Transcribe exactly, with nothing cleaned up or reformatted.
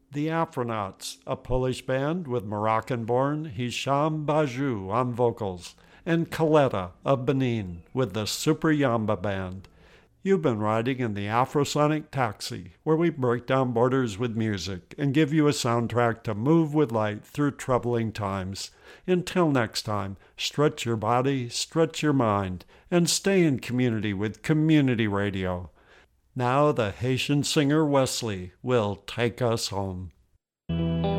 The Afronauts, a Polish band with Moroccan-born Hicham Bajou on vocals, and Coletta of Benin with the Super Yamba Band. You've been riding in the Afrosonic Taxi, where we break down borders with music and give you a soundtrack to move with light through troubling times. Until next time, stretch your body, stretch your mind, and stay in community with Community Radio. Now the Haitian singer Wesley will take us home.